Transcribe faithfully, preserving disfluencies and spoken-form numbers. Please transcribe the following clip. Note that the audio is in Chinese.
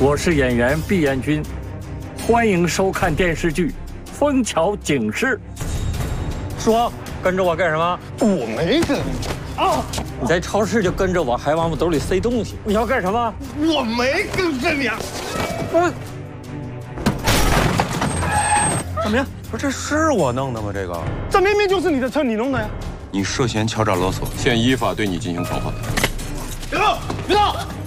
我是演员毕彦君，欢迎收看电视剧《枫桥警事》。说，跟着我干什么？ 我没跟你啊！你在超市就跟着我，还往我兜里塞东西，你要干什么？ 我没跟着你啊！ 嗯， 怎么样？不是这是我弄的吗？这个， 这明明就是你的车，你弄的呀！ 你涉嫌敲诈勒索，现依法对你进行传唤。 别动！别动！